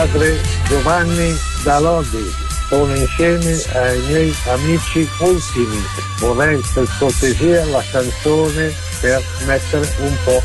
padre Giovanni da Lodi. Sono insieme ai miei amici ultimi. Vorrei per cortesia la canzone per mettere un po'